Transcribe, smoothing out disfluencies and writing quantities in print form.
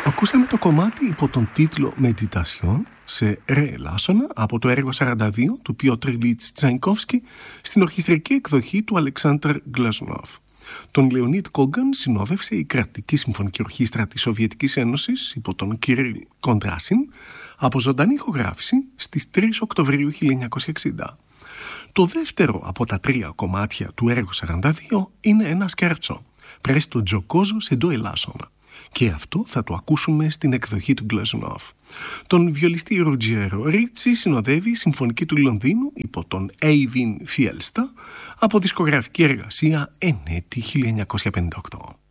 Ακούσαμε το κομμάτι υπό τον τίτλο «Meditation» σε ρε ελάσσονα από το έργο 42 του Πιότρ Ιλίτς Τσαϊκόφσκι στην ορχιστρική εκδοχή του Αλεξάνδρ Γκλαζνόφ. Τον Λεωνίτ Κόγκαν συνόδευσε η κρατική συμφωνική ορχήστρα της Σοβιετικής Ένωσης υπό τον Κυρίλ Κοντράσιν από ζωντανή ηχογράφηση στις 3 Οκτωβρίου 1960. Το δεύτερο από τα 3 κομμάτια του έργου 42 είναι ένα σκέρτσο, «Presto giocoso σε ντο ελάσσονα». Και αυτό θα το ακούσουμε στην εκδοχή του Γκλαζνόφ. Τον βιολιστή Ρουτζιέρο Ρίτσι συνοδεύει η Συμφωνική του Λονδίνου υπό τον Έιβιν Φιέλστα από δισκογραφική εργασία εν έτη 1958.